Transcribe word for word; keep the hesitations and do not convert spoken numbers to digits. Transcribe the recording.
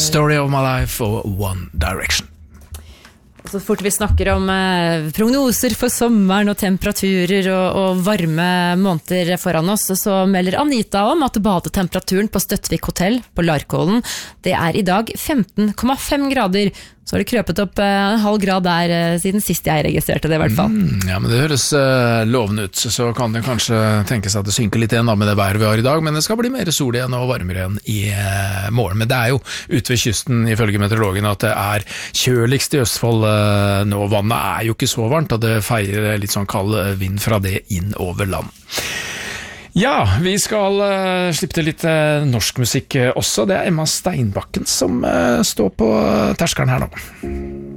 Story of my life og One Direction. Så fort vi snakker om eh, prognoser for sommeren og temperaturer og, og varme måneder foran oss, så melder Anita om at badetemperaturen på Støttvik hotell på Larkollen, det er i dag femten komma fem grader. Så har det krøpet opp en halv grad der siden sist jeg registrerte det i hvert fall. Mm, ja, men det høres uh, lovende ut, så kan det kanskje tenkes at det synker litt igjen da, med det været vi har i dag, men det skal bli mer sol igjen og varmere igjen i uh, morgen. Men det er jo ute ved kysten, ifølge meteorologen, at det er kjøligst i Østfold uh, nå. Vannet er jo ikke så varmt, og det feier litt sånn kald vind fra det inn over land. Ja, vi skal uh, slippe til litt uh, norsk musikk uh, også. Det er Emma Steinbakken som uh, står på terskelen her nå.